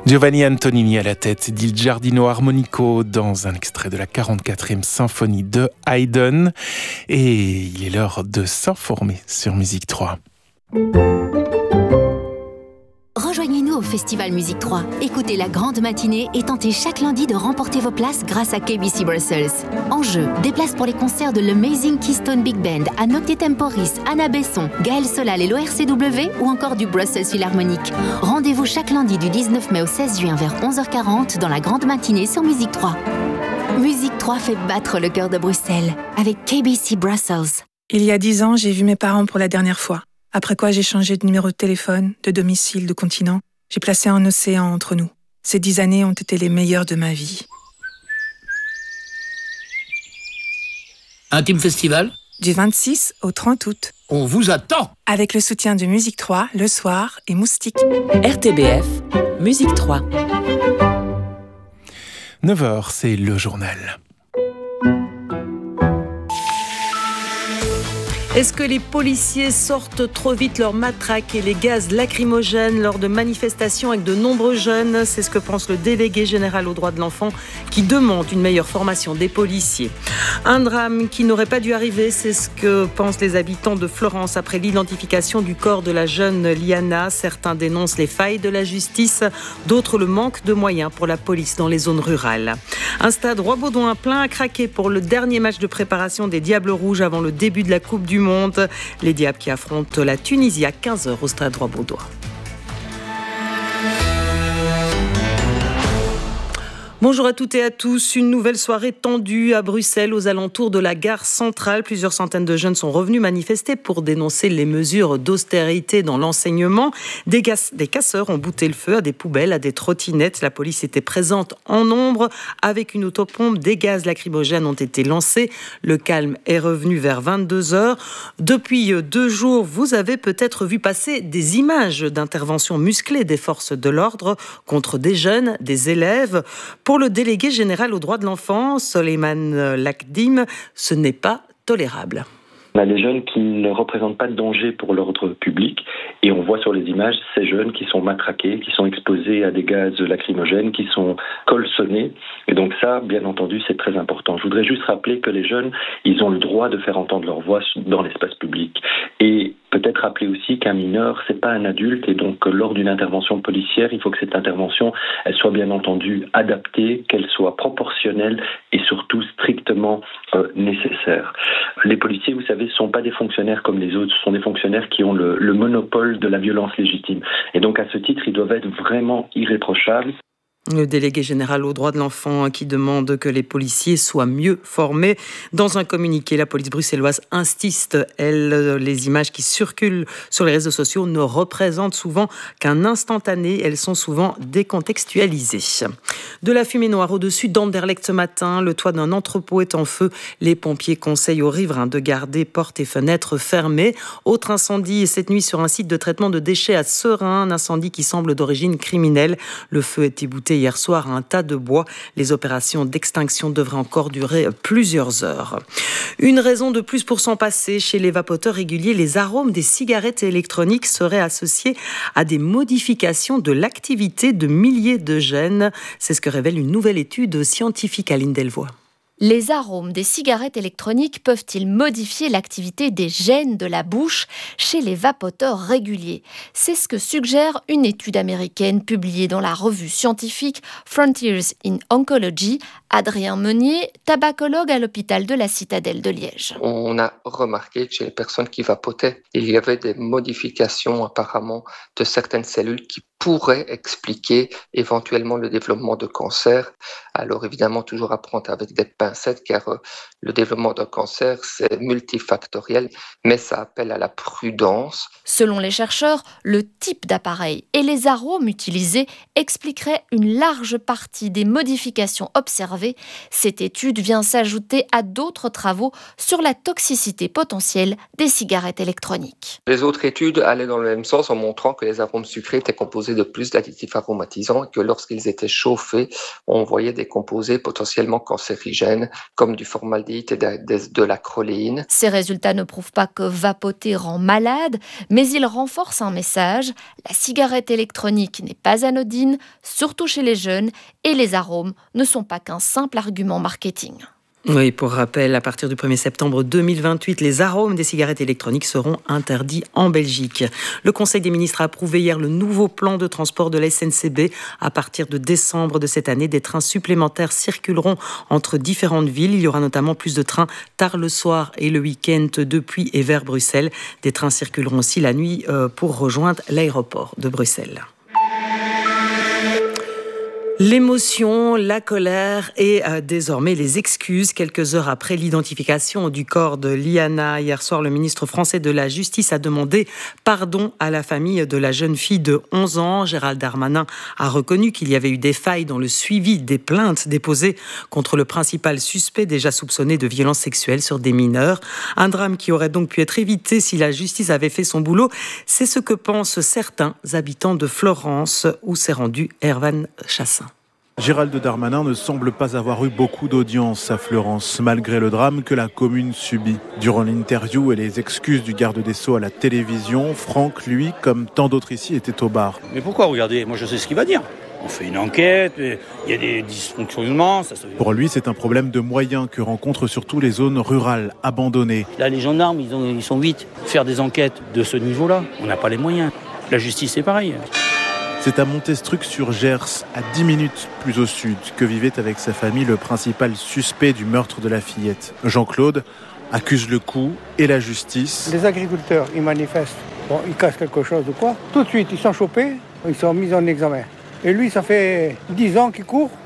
Giovanni Antonini à la tête d'Il Giardino Armonico dans un extrait de la 44e symphonie de Haydn. Et il est l'heure de s'informer sur Musique 3. Rejoignez-nous au Festival Musique 3. Écoutez la grande matinée et tentez chaque lundi de remporter vos places grâce à KBC Brussels. En jeu, des places pour les concerts de l'Amazing Keystone Big Band, à Nocte Temporis, Anna Besson, Gaël Solal et l'ORCW ou encore du Brussels Philharmonic. Rendez-vous chaque lundi du 19 mai au 16 juin vers 11h40 dans la grande matinée sur Musique 3. Musique 3 fait battre le cœur de Bruxelles avec KBC Brussels. Il y a 10 ans, j'ai vu mes parents pour la dernière fois. Après quoi, j'ai changé de numéro de téléphone, de domicile, de continent. J'ai placé un océan entre nous. Ces 10 années ont été les meilleures de ma vie. Intime Festival, Du 26 au 30 août. on vous attend. Avec le soutien de Musique 3, Le Soir et Moustique. RTBF, Musique 3. 9h, c'est le journal. Est-ce que les policiers sortent trop vite leurs matraques et les gaz lacrymogènes lors de manifestations avec de nombreux jeunes ? C'est ce que pense le délégué général aux droits de l'enfant qui demande une meilleure formation des policiers. Un drame qui n'aurait pas dû arriver, c'est ce que pensent les habitants de Florence après l'identification du corps de la jeune Liana. Certains dénoncent les failles de la justice, d'autres le manque de moyens pour la police dans les zones rurales. Un stade Roi-Baudouin plein à craquer pour le dernier match de préparation des Diables Rouges avant le début de la Coupe du Monde. Les Diables qui affrontent la Tunisie à 15h au stade Roi-Baudouin. Bonjour à toutes et à tous. Une nouvelle soirée tendue à Bruxelles aux alentours de la gare centrale. Plusieurs centaines de jeunes sont revenus manifester pour dénoncer les mesures d'austérité dans l'enseignement. Des casseurs ont bouté le feu à des poubelles, à des trottinettes. La police était présente en nombre avec une autopompe. Des gaz lacrymogènes ont été lancés. Le calme est revenu vers 22h. Depuis 2 jours, vous avez peut-être vu passer des images d'interventions musclées des forces de l'ordre contre des jeunes, des élèves. Pour le délégué général aux droits de l'enfant, Soleiman Lakdim, ce n'est pas tolérable. On a des jeunes qui ne représentent pas de danger pour l'ordre public et on voit sur les images ces jeunes qui sont matraqués, qui sont exposés à des gaz lacrymogènes, qui sont colsonnés. Et donc ça, bien entendu, c'est très important. Je voudrais juste rappeler que les jeunes, ils ont le droit de faire entendre leur voix dans l'espace public. Et peut-être rappeler aussi qu'un mineur, c'est pas un adulte et donc lors d'une intervention policière, il faut que cette intervention, elle soit bien entendu adaptée, qu'elle soit proportionnelle et surtout strictement nécessaire. Les policiers, vous savez, ne sont pas des fonctionnaires comme les autres, ce sont des fonctionnaires qui ont le monopole de la violence légitime. Et donc à ce titre, ils doivent être vraiment irréprochables. Le délégué général aux droits de l'enfant qui demande que les policiers soient mieux formés. Dans un communiqué, la police bruxelloise insiste, les images qui circulent sur les réseaux sociaux ne représentent souvent qu'un instantané. Elles sont souvent décontextualisées. De la fumée noire au-dessus d'Anderlecht ce matin. Le toit d'un entrepôt est en feu. Les pompiers conseillent aux riverains de garder portes et fenêtres fermées. Autre incendie cette nuit sur un site de traitement de déchets à Seraing. Un incendie qui semble d'origine criminelle. Le feu est ébouté hier soir à un tas de bois. Les opérations d'extinction devraient encore durer plusieurs heures. Une raison de plus pour s'en passer. Chez les vapoteurs réguliers, les arômes des cigarettes électroniques seraient associés à des modifications de l'activité de milliers de gènes. C'est ce que révèle une nouvelle étude scientifique à Delvoye. Les arômes des cigarettes électroniques peuvent-ils modifier l'activité des gènes de la bouche chez les vapoteurs réguliers ? C'est ce que suggère une étude américaine publiée dans la revue scientifique Frontiers in Oncology. Adrien Meunier, tabacologue à l'hôpital de la Citadelle de Liège. On a remarqué que chez les personnes qui vapotaient, il y avait des modifications apparemment de certaines cellules qui pourraient expliquer éventuellement le développement de cancer. Alors évidemment, toujours à prendre avec des pincettes, car le développement d'un cancer, c'est multifactoriel, mais ça appelle à la prudence. Selon les chercheurs, le type d'appareil et les arômes utilisés expliqueraient une large partie des modifications observées. Cette étude vient s'ajouter à d'autres travaux sur la toxicité potentielle des cigarettes électroniques. Les autres études allaient dans le même sens en montrant que les arômes sucrés étaient composés de plus d'additifs aromatisants et que lorsqu'ils étaient chauffés, on voyait des composés potentiellement cancérigènes. hallucinogènes comme du formaldéhyde et de la choléine. Ces résultats ne prouvent pas que vapoter rend malade, mais ils renforcent un message. La cigarette électronique n'est pas anodine, surtout chez les jeunes, et les arômes ne sont pas qu'un simple argument marketing. Oui, pour rappel, à partir du 1er septembre 2028, les arômes des cigarettes électroniques seront interdits en Belgique. Le Conseil des ministres a approuvé hier le nouveau plan de transport de la SNCB. À partir de décembre de cette année, des trains supplémentaires circuleront entre différentes villes. Il y aura notamment plus de trains tard le soir et le week-end depuis et vers Bruxelles. Des trains circuleront aussi la nuit pour rejoindre l'aéroport de Bruxelles. L'émotion, la colère et désormais les excuses. Quelques heures après l'identification du corps de Liana, hier soir, le ministre français de la Justice a demandé pardon à la famille de la jeune fille de 11 ans. Gérald Darmanin a reconnu qu'il y avait eu des failles dans le suivi des plaintes déposées contre le principal suspect déjà soupçonné de violences sexuelles sur des mineurs. Un drame qui aurait donc pu être évité si la justice avait fait son boulot. C'est ce que pensent certains habitants de Florence où s'est rendu Erwan Chassin. Gérald Darmanin ne semble pas avoir eu beaucoup d'audience à Florence, malgré le drame que la commune subit. Durant l'interview et les excuses du garde des Sceaux à la télévision, Franck, lui, comme tant d'autres ici, était au bar. Mais pourquoi, regardez, moi je sais ce qu'il va dire. On fait une enquête, il y a des dysfonctionnements. Pour lui, c'est un problème de moyens que rencontrent surtout les zones rurales, abandonnées. Là, les gendarmes, ils sont 8. Faire des enquêtes de ce niveau-là, on n'a pas les moyens. La justice, c'est pareil. C'est à Montestruc-sur-Gers, à 10 minutes plus au sud, que vivait avec sa famille le principal suspect du meurtre de la fillette. Jean-Claude accuse le coup et la justice. Les agriculteurs, ils manifestent. Bon, ils cassent quelque chose ou quoi. Tout de suite, ils sont chopés, ils sont mis en examen. Et lui, ça fait 10 ans qu'il court.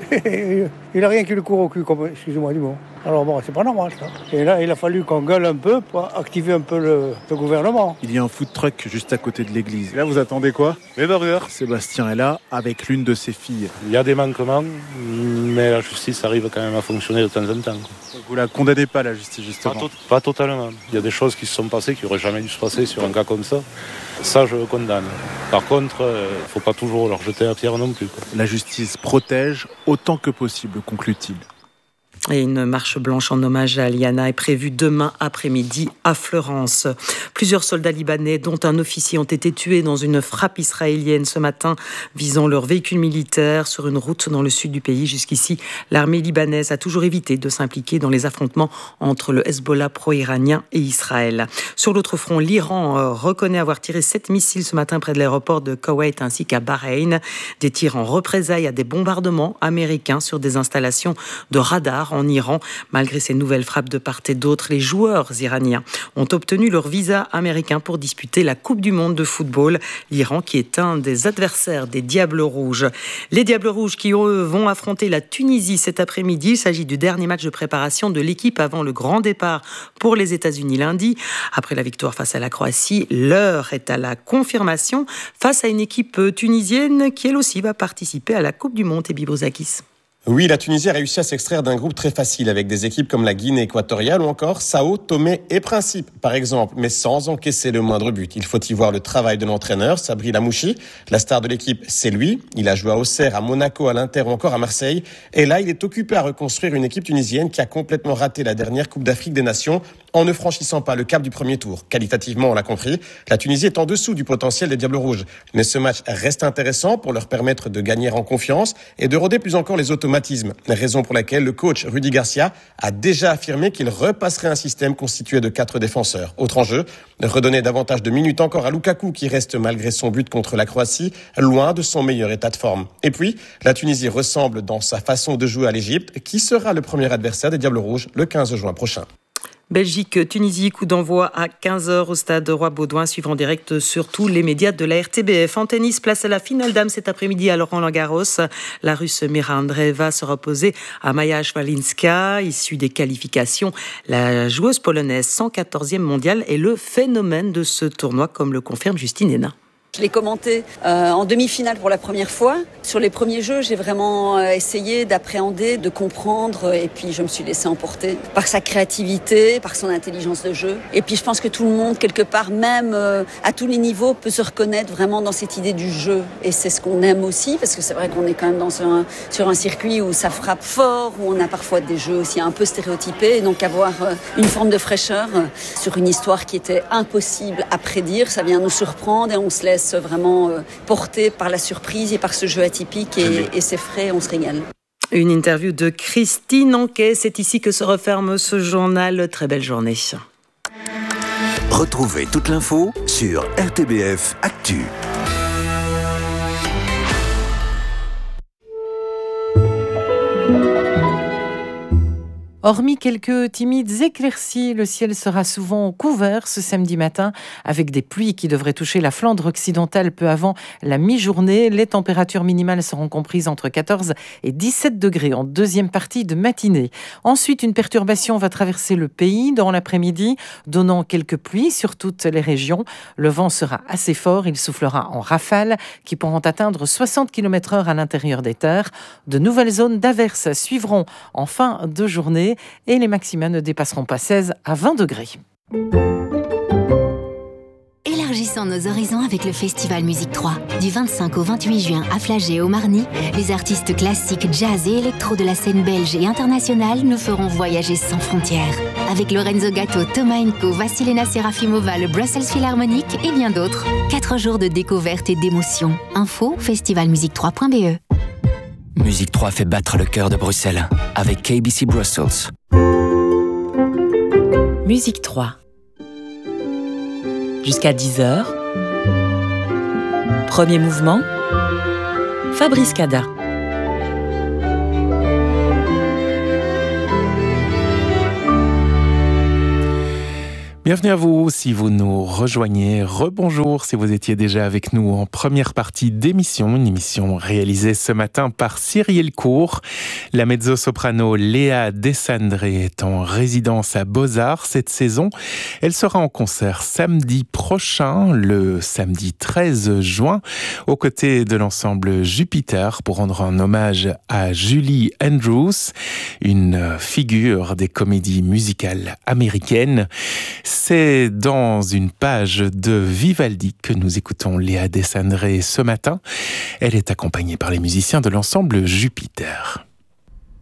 Il n'a rien qui le court au cul, comme, excusez-moi du mot. Alors bon, c'est pas normal ça. Et là, il a fallu qu'on gueule un peu pour activer un peu le gouvernement. Il y a un food truck juste à côté de l'église. Là, vous attendez quoi? Les burgers. Sébastien est là avec l'une de ses filles. Il y a des manquements, mais la justice arrive quand même à fonctionner de temps en temps. Vous la condamnez pas, la justice, justement? Pas totalement. Il y a des choses qui se sont passées qui n'auraient jamais dû se passer sur un cas comme ça. Ça, je le condamne. Par contre, il ne faut pas toujours leur jeter la pierre non plus, quoi. La justice protège autant que possible, conclut-il. Et une marche blanche en hommage à Liana est prévue demain après-midi à Florence. Plusieurs soldats libanais, dont un officier, ont été tués dans une frappe israélienne ce matin visant leur véhicule militaire sur une route dans le sud du pays. Jusqu'ici, l'armée libanaise a toujours évité de s'impliquer dans les affrontements entre le Hezbollah pro-iranien et Israël. Sur l'autre front, l'Iran reconnaît avoir tiré 7 missiles ce matin près de l'aéroport de Koweït ainsi qu'à Bahreïn. Des tirs en représailles à des bombardements américains sur des installations de radars en Iran. Malgré ces nouvelles frappes de part et d'autre, les joueurs iraniens ont obtenu leur visa américain pour disputer la Coupe du monde de football. L'Iran qui est un des adversaires des Diables Rouges. Les Diables Rouges qui, eux, vont affronter la Tunisie cet après-midi. Il s'agit du dernier match de préparation de l'équipe avant le grand départ pour les États-Unis lundi. Après la victoire face à la Croatie, l'heure est à la confirmation face à une équipe tunisienne qui, elle aussi, va participer à la Coupe du monde. Et Bibrozakis. Oui, la Tunisie a réussi à s'extraire d'un groupe très facile avec des équipes comme la Guinée équatoriale ou encore Sao Tomé et Principe, par exemple, mais sans encaisser le moindre but. Il faut y voir le travail de l'entraîneur, Sabri Lamouchi. La star de l'équipe, c'est lui. Il a joué à Auxerre, à Monaco, à l'Inter ou encore à Marseille. Et là, il est occupé à reconstruire une équipe tunisienne qui a complètement raté la dernière Coupe d'Afrique des Nations en ne franchissant pas le cap du premier tour. Qualitativement, on l'a compris, la Tunisie est en dessous du potentiel des Diables Rouges. Mais ce match reste intéressant pour leur permettre de gagner en confiance et de rôder plus encore les automatismes. Raison pour laquelle le coach Rudy Garcia a déjà affirmé qu'il repasserait un système constitué de 4 défenseurs. Autre enjeu, redonner davantage de minutes encore à Lukaku qui reste malgré son but contre la Croatie loin de son meilleur état de forme. Et puis, la Tunisie ressemble dans sa façon de jouer à l'Égypte qui sera le premier adversaire des Diables Rouges le 15 juin prochain. Belgique-Tunisie, coup d'envoi à 15h au stade Roi-Baudouin, suivant en direct sur tous les médias de la RTBF. En tennis, place à la finale dames cet après-midi à Roland-Garros. La Russe Mira Andreeva sera opposée à Maja Swalinska, issue des qualifications. La joueuse polonaise 114e mondiale est le phénomène de ce tournoi, comme le confirme Justine Hénin. Je l'ai commenté en demi-finale pour la première fois. Sur les premiers jeux, j'ai vraiment essayé d'appréhender, de comprendre, et puis je me suis laissée emporter par sa créativité, par son intelligence de jeu. Et puis je pense que tout le monde, quelque part, même à tous les niveaux, peut se reconnaître vraiment dans cette idée du jeu. Et c'est ce qu'on aime aussi, parce que c'est vrai qu'on est quand même sur un circuit où ça frappe fort, où on a parfois des jeux aussi un peu stéréotypés. Et donc avoir une forme de fraîcheur sur une histoire qui était impossible à prédire, ça vient nous surprendre et on se laisse vraiment porter par la surprise et par ce jeu atypique et c'est frais, on se régale. Une interview de Christine Anquet. C'est ici que se referme ce journal. Très belle journée. Retrouvez toute l'info sur RTBF Actu. Hormis quelques timides éclaircies, le ciel sera souvent couvert ce samedi matin avec des pluies qui devraient toucher la Flandre occidentale peu avant la mi-journée. Les températures minimales seront comprises entre 14 et 17 degrés en deuxième partie de matinée. Ensuite, une perturbation va traverser le pays dans l'après-midi, donnant quelques pluies sur toutes les régions. Le vent sera assez fort, il soufflera en rafales qui pourront atteindre 60 km/h à l'intérieur des terres. De nouvelles zones d'averses suivront en fin de journée. Et les maxima ne dépasseront pas 16 à 20 degrés. Élargissons nos horizons avec le Festival Musique 3. Du 25 au 28 juin à Flagey et au Marny, les artistes classiques, jazz et électro de la scène belge et internationale nous feront voyager sans frontières. Avec Lorenzo Gatto, Thomas Enko, Vassilena Serafimova, le Brussels Philharmonic et bien d'autres. 4 jours de découverte et d'émotion. Info festivalmusique3.be. Musique 3 fait battre le cœur de Bruxelles avec KBC Brussels. Musique 3. Jusqu'à 10h. Premier mouvement. Fabrice Cada. Bienvenue à vous si vous nous rejoignez. Rebonjour si vous étiez déjà avec nous en première partie d'émission, une émission réalisée ce matin par Cyrielle Cour. La mezzo-soprano Léa Desandré est en résidence à Beaux-Arts cette saison. Elle sera en concert samedi prochain, le samedi 13 juin, aux côtés de l'ensemble Jupiter pour rendre un hommage à Julie Andrews, une figure des comédies musicales américaines. C'est dans une page de Vivaldi que nous écoutons Léa Desandré ce matin. Elle est accompagnée par les musiciens de l'ensemble Jupiter.